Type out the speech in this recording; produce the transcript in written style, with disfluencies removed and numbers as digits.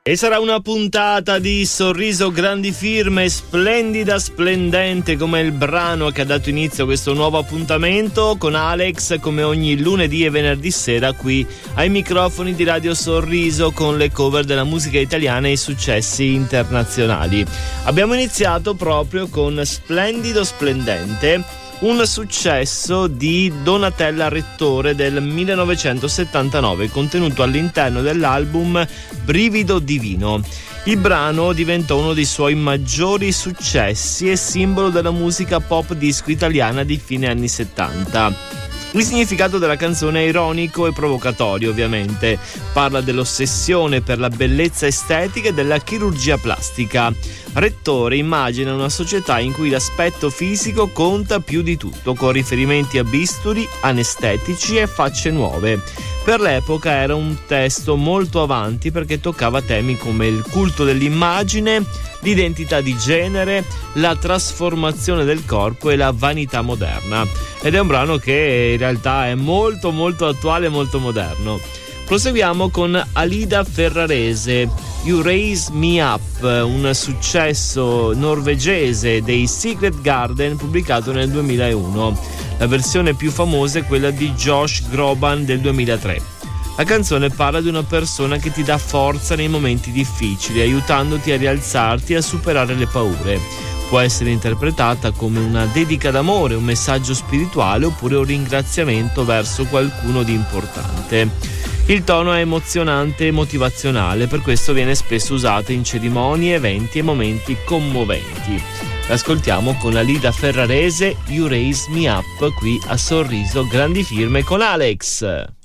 E sarà una puntata di sorriso grandi firme, splendida, splendente, come il brano che ha dato inizio a questo nuovo appuntamento con Alex, come ogni lunedì e venerdì sera qui ai microfoni di Radio Sorriso, con le cover della musica italiana e i successi internazionali. Abbiamo iniziato proprio con Splendido Splendente, un successo di Donatella Rettore del 1979, contenuto all'interno dell'album Brivido Divino. Il brano diventò uno dei suoi maggiori successi e simbolo della musica pop disco italiana di fine anni 70. Il significato della canzone è ironico e provocatorio, ovviamente. Parla dell'ossessione per la bellezza estetica e della chirurgia plastica. Rettore immagina una società in cui l'aspetto fisico conta più di tutto, con riferimenti a bisturi, anestetici e facce nuove. Per l'epoca era un testo molto avanti perché toccava temi come il culto dell'immagine, l'identità di genere, la trasformazione del corpo e la vanità moderna. Ed è un brano che in realtà è molto molto attuale e molto moderno. Proseguiamo con Alida Ferrarese, You Raise Me Up, un successo norvegese dei Secret Garden pubblicato nel 2001. La versione più famosa è quella di Josh Groban del 2003. La canzone parla di una persona che ti dà forza nei momenti difficili, aiutandoti a rialzarti e a superare le paure. Può essere interpretata come una dedica d'amore, un messaggio spirituale oppure un ringraziamento verso qualcuno di importante. Il tono è emozionante e motivazionale, per questo viene spesso usato in cerimonie, eventi e momenti commoventi. L'ascoltiamo con Alida Ferrarese, You Raise Me Up, qui a Sorriso grandi firme con Alex.